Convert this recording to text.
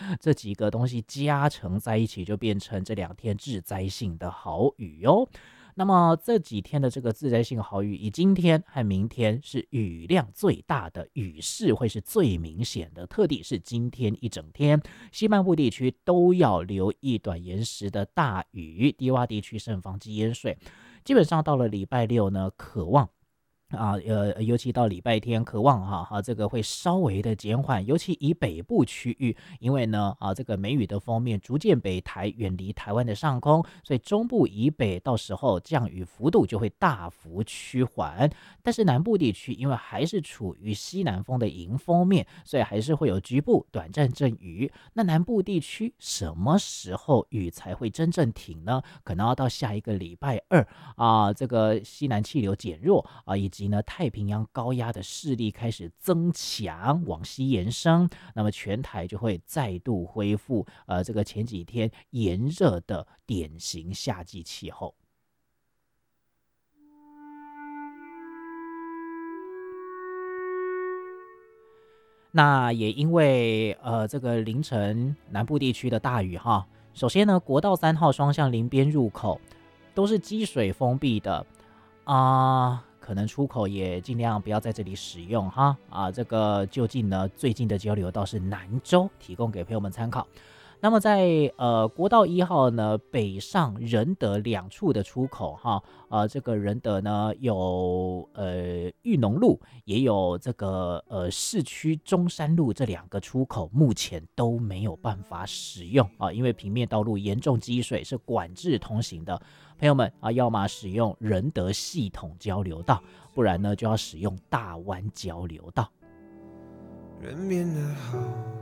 这几个东西加成在一起，就变成这2天致灾性的豪雨哦。那么这几天的这个致灾性豪雨，以今天和明天是雨量最大的，雨势会是最明显的，特地是今天一整天，西半部地区都要留意短延时的大雨，低洼地区慎防积淹水。基本上到了礼拜六呢，渴望尤其到礼拜天，渴望这个会稍微的减缓，尤其以北部区域，因为呢这个梅雨的锋面逐渐北抬，远离台湾的上空，所以中部以北到时候降雨幅度就会大幅趋缓。但是南部地区因为还是处于西南风的迎风面，所以还是会有局部短暂阵雨。那南部地区什么时候雨才会真正停呢？可能要到下一个礼拜二这个西南气流减弱以及呢太平洋高压的势力开始增强，往西延伸，那么全台就会再度恢复这个前几天炎热的典型夏季气候。那也因为这个凌晨南部地区的大雨首先呢，国道3号双向林边入口都是积水封闭的可能出口也尽量不要在这里使用这个就近呢最近的交流道是南州，提供给朋友们参考。那么在国道1号呢北上仁德2处的出口这个仁德呢有裕农路，也有这个市区中山路，这2个出口目前都没有办法使用因为平面道路严重积水，是管制通行的。朋友们要么使用仁德系统交流道，不然呢就要使用大湾交流道。人变得好